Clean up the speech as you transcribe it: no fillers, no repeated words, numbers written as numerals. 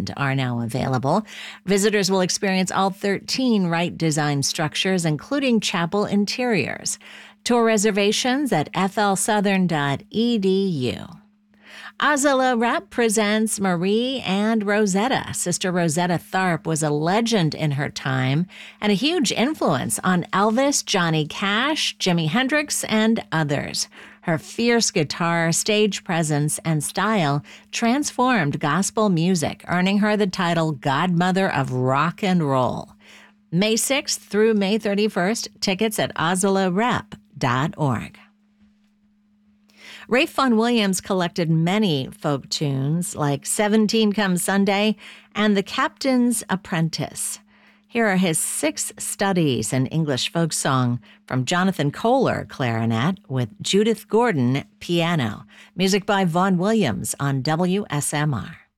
Island are now available. Visitors will experience all 13 Wright design structures, including chapel interiors. Tour reservations at flsouthern.edu. Azala Rep presents Marie and Rosetta. Sister Rosetta Tharpe was a legend in her time and a huge influence on Elvis, Johnny Cash, Jimi Hendrix, and others. Her fierce guitar, stage presence, and style transformed gospel music, earning her the title Godmother of Rock and Roll. May 6th through May 31st, tickets at azalarep.org. Rafe Vaughan Williams collected many folk tunes like 17 Come Sunday and The Captain's Apprentice. Here are his 6 studies in English folk song from Jonathan Kohler, clarinet, with Judith Gordon, piano. Music by Vaughan Williams on WSMR.